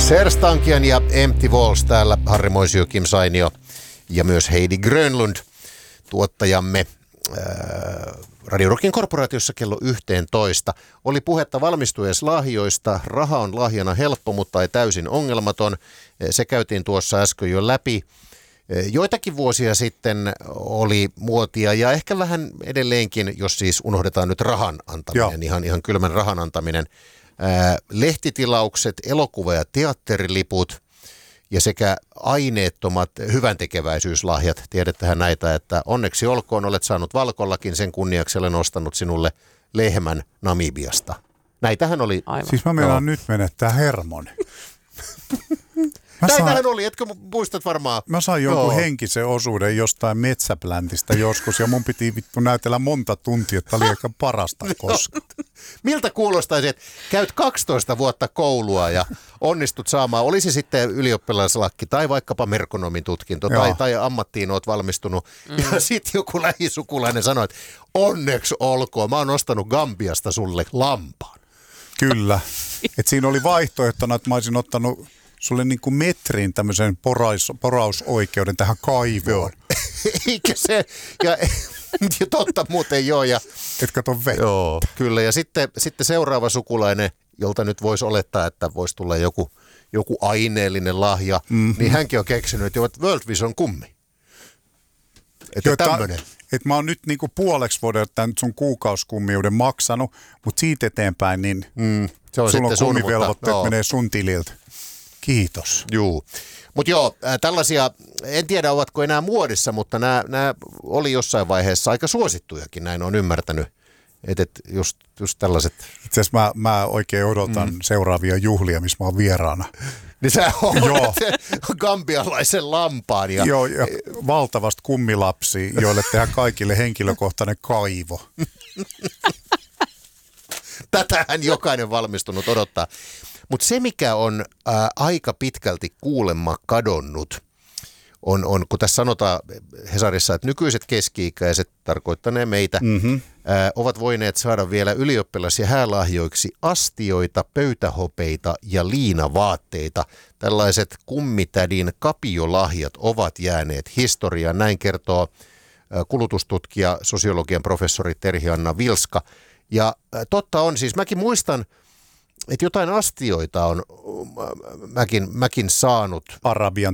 Serj Tankian ja Empty Walls täällä, Harri Moisio, Kim Sainio ja myös Heidi Grönlund, tuottajamme Radio Rockin korporaatiossa kello 11. Oli puhetta valmistujaislahjoista. Raha on lahjana helppo, mutta ei täysin ongelmaton. Se käytiin tuossa äsken jo läpi. Joitakin vuosia sitten oli muotia ja ehkä vähän edelleenkin, jos siis unohdetaan nyt rahan antaminen, ihan kylmän rahan antaminen. Lehtitilaukset, elokuva- ja teatteriliput ja sekä aineettomat hyväntekeväisyyslahjat. Tiedättehän näitä, että onneksi olkoon, olet saanut Valkollakin, sen kunniaksi olen ostanut sinulle lehmän Namibiasta. Näitähän oli. Aivan. Siis mä meinaan nyt menettää hermon. Näitähän oli, etkö muistat varmaan? Mä sain jonkun henkisen osuuden jostain metsäpläntistä joskus ja mun piti vittu näytellä monta tuntia, että oli aika parasta koskaan. Miltä kuulostaisi, että käyt 12 vuotta koulua ja onnistut saamaan, olisi sitten ylioppilaslakki tai vaikkapa merkonomin tutkinto tai ammattiin oot valmistunut. Ja sitten joku lähisukulainen sanoi, että onneksi olkoon, mä oon ostanut Gambiasta sulle lampaan. Kyllä, että siinä oli vaihtoehtona, että mä olisin ottanut sulle niin kuin metrin tämmöisen porausoikeuden tähän kaivoon. Eikä se, ja totta muuten joo. Ja, et kato vettä. Joo, kyllä. Ja sitten seuraava sukulainen, jolta nyt voisi olettaa, että voisi tulla joku aineellinen lahja, niin hänkin on keksinyt, että World Vision kummi. Että tämmöinen. Että mä oon nyt niinku puoleksi vuoden tämän sun kuukauskummiuden maksanut, mutta siitä eteenpäin niin se on sulla on kummivelvoitteet menee sun tililtä. Kiitos. Juu. Mutta joo, tällaisia, en tiedä ovatko enää muodissa, mutta nämä oli jossain vaiheessa aika suosittujakin, näin on ymmärtänyt. Että just tällaiset. Itse asiassa mä oikein odotan seuraavia juhlia, missä mä oon vieraana. Niin sä olet gambialaisen lampaan. Ja valtavasti kummilapsia, joille tehdään kaikille henkilökohtainen kaivo. Tätähän jokainen valmistunut odottaa. Mutta se, mikä on aika pitkälti kuulemma kadonnut, on kun tässä sanotaan Hesarissa, että nykyiset keski-ikäiset, tarkoittaneen meitä, ovat voineet saada vielä ylioppilas- ja häälahjoiksi astioita, pöytähopeita ja liinavaatteita. Tällaiset kummitädin kapiolahjat ovat jääneet historiaan, näin kertoo kulutustutkija, sosiologian professori Terhi-Anna Vilska. Ja totta on, siis mäkin muistan, että jotain astioita on mäkin saanut. Arabian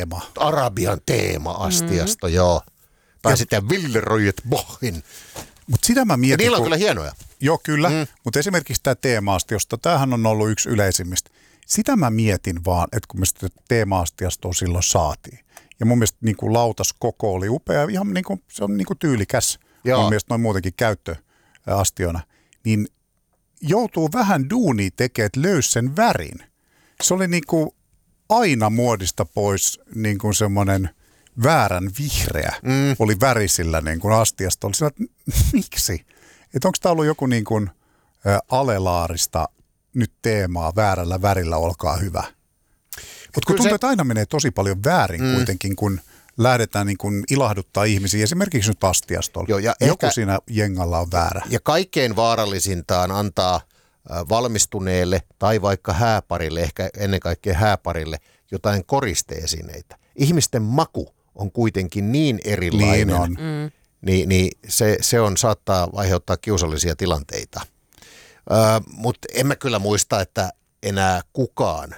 teema astiasta, joo. Tai sitten Villeroyet Bohin. Mutta sitä mä mietin. Ja niillä on kyllä hienoja. Joo, kyllä. Mutta esimerkiksi tämä teema-astiosta, tämähän on ollut yksi yleisimmistä. Sitä mä mietin vaan, että kun me sitä teema-astiastoa silloin saatiin. Ja mun mielestä niin kuin lautaskoko oli upea, ihan niin kuin, se on niin kuin tyylikäs. Joo. Mun mielestä noin muutenkin käyttöastiona. Niin joutuu vähän duunia tekemään, että löysi sen värin. Se oli niin kuin aina muodista pois niin kuin semmoinen väärän vihreä oli värisillä niin kuin astiasta. Oli sillä, että miksi? Että onko tämä ollut joku niin kuin alelaarista nyt teemaa väärällä värillä, olkaa hyvä. Mutta kun tuntuu, että aina menee tosi paljon väärin kuitenkin, kun lähdetään niin kuin ilahduttaa ihmisiä, esimerkiksi nyt astiastolla. Joo, ja joku siinä jengalla on väärä. Ja kaikkein vaarallisinta on antaa valmistuneelle tai vaikka hääparille, ehkä ennen kaikkea hääparille, jotain koristeesineitä. Ihmisten maku on kuitenkin niin erilainen, niin se saattaa aiheuttaa kiusallisia tilanteita. Mutta en mä kyllä muista, että enää kukaan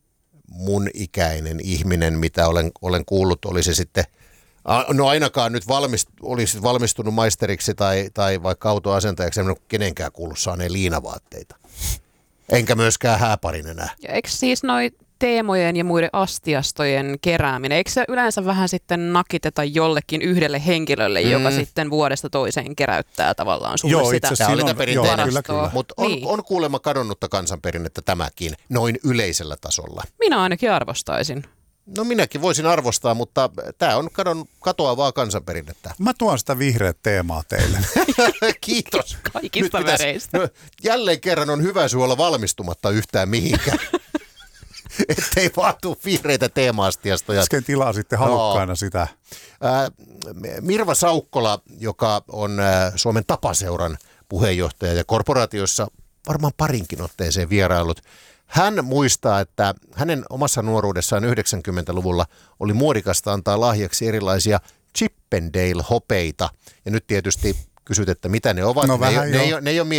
mun ikäinen ihminen, mitä olen kuullut, oli se sitten, no ainakaan nyt olisi valmistunut maisteriksi tai vaikka autoasentajaksi, en ole kenenkään kuullut saaneen liinavaatteita. Enkä myöskään hääparin enää. Ja eikö siis noi teemojen ja muiden astiastojen kerääminen, eikö se yleensä vähän sitten nakiteta jollekin yhdelle henkilölle, joka sitten vuodesta toiseen keräyttää tavallaan sulle sitä varastoa? Mutta on kuulemma kadonnutta kansanperinnettä tämäkin, noin yleisellä tasolla. Minä ainakin arvostaisin. No minäkin voisin arvostaa, mutta tämä on katoavaa kansanperinnettä. Mä tuon sitä vihreät teemaa teille. Kiitos. Kaikista väreistä. Jälleen kerran on hyvä olla valmistumatta yhtään mihinkään. Ettei vaan tule vihreitä teema-astiastoja. Äsken tilaa sitten halukkaina sitä. Mirva Saukkola, joka on Suomen Tapaseuran puheenjohtaja ja korporaatiossa varmaan parinkin otteeseen vierailut. Hän muistaa, että hänen omassa nuoruudessaan 90-luvulla oli muodikasta antaa lahjaksi erilaisia Chippendale-hopeita. Ja nyt tietysti kysyt, että mitä ne ovat. No, ne ei ole